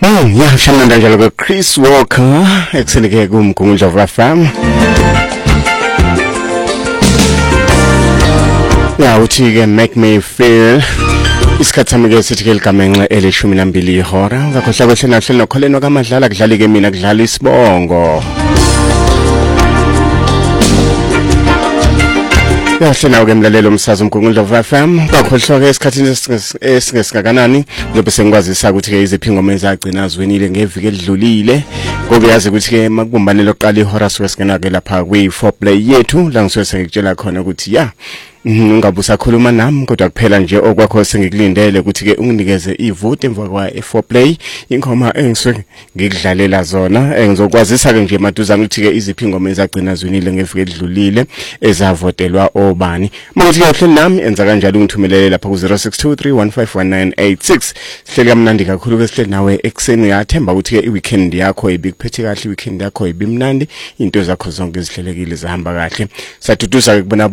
Yashana njalo ke Chris Walker ekseleke kumgungundla of FM. Uthi ke make me feel isikhathi sami ke sithi ke ligamenxe ele12 ihora ngakhohla kwehle nahle nokholeno kaMadlala kudlali ke mina kudlala isibongo. Yahlena ke mlalelo umsazi umgungundla of FM bakhohlwa ke esikhathini esingesingakanani ngoba sengikwazisa ukuthi ke iziphi ingoma ezagcina azwenile ngeviki edlulile ngoba yazi ukuthi ke makubumbanele oqala ihora sokungena ke lapha kwi4 play yethu la ngisuke sengitshela khona ukuthi ungabe usakhuluma nami kodwa kuphela nje okwakho sengikulindele ukuthi ke unginikeze ivote emva kwa e4 play ingoma engisuke ngikudlalela zona engizokwazisa ke nje maduzana ukuthi ke iziphi ingoma ezagcina azwenile ngeviki edlulile ezavotelwa obani manje ke uhleli nami enza kanjalo ungithumelele lapha ku 0623151986 sihleli kamnandi kakhulu ke sihleli nawe ekseni uyathemba ukuthi ke iweekend yakho ibikuphethe kahle iweekend yakho ibimnandi into zakho zonke zihlelekile zihamba kahle saduduza ke kubona